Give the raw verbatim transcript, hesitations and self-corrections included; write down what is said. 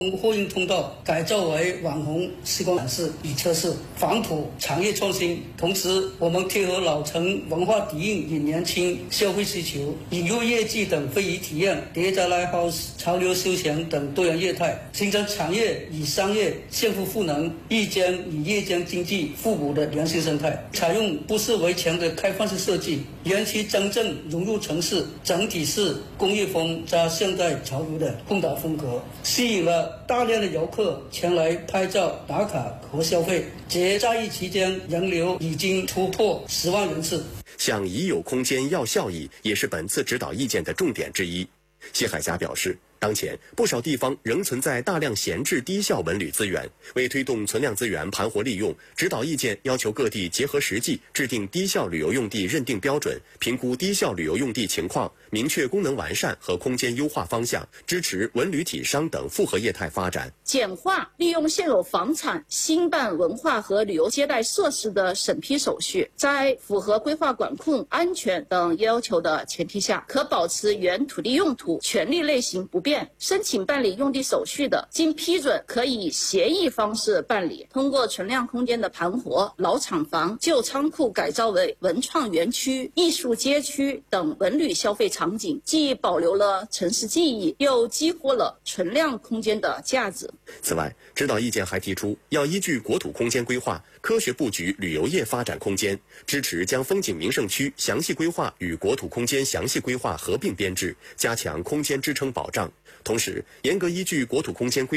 货运通道改造为网红时光展示与测试，防土产业创新。同时，我们贴合老城文化底蕴与年轻消费需求，引入夜季等非遗体验、叠加 live house、潮流休闲等多元业态，形成产业与商业相互赋能、日间与夜间经济互补的良性生态。采用不是围墙的开放式设计，园区真正融入城市，整体是工业风加现代潮流的混搭风格，吸引了大量的游客前来拍照打卡和消费。节假日期间人流已经突破十万人次。 向已有空间要效益也是本次指导意见的重点之一。谢海霞表示，当前不少地方仍存在大量闲置低效文旅资源，为推动存量资源盘活利用，指导意见要求各地结合实际制定低效旅游用地认定标准，评估低效旅游用地情况，明确功能完善和空间优化方向，支持文旅体商等复合业态发展， 简化利用现有房产兴办文化和旅游接待设施的审批手续，在符合规划管控、安全等要求的前提下，可保持原土地用途、权利类型不变。申请办理用地手续的，经批准可以协议方式办理。通过存量空间的盘活，老厂房、旧仓库改造为文创园区、艺术街区等文旅消费场景，既保留了城市记忆，又激活了存量空间的价值。 此外，指导意见还提出，要依据国土空间规划，科学布局旅游业发展空间，支持将风景名胜区详细规划与国土空间详细规划合并编制，加强空间支撑保障。同时，严格依据国土空间规